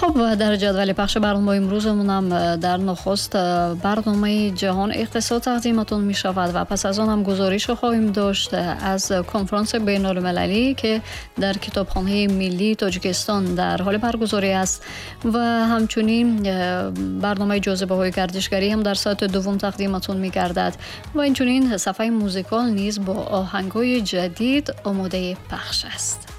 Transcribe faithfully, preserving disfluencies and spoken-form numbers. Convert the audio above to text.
خب در جدول پخش برنامه امروزمون هم در نخست برنامه جهان اقتصاد تقدیمتون می شود و پس از آن هم گزارش خواهیم داشت از کنفرانس بین المللی که در کتابخانه ملی تاجیکستان در حال برگزاری است و همچنین برنامه جاذبه های گردشگری هم در ساعت دوم تقدیمتون می گردد و اینچنین صفحه موزیکال نیز با آهنگ‌های جدید آماده پخش است.